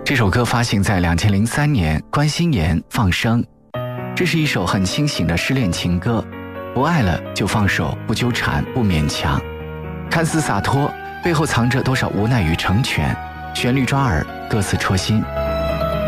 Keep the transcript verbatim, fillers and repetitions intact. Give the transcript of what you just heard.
这首歌发行在两千零三年，关心妍放声。这是一首很清醒的失恋情歌，不爱了就放手，不纠缠，不勉强。看似洒脱，背后藏着多少无奈与成全。旋律抓耳，歌词戳心。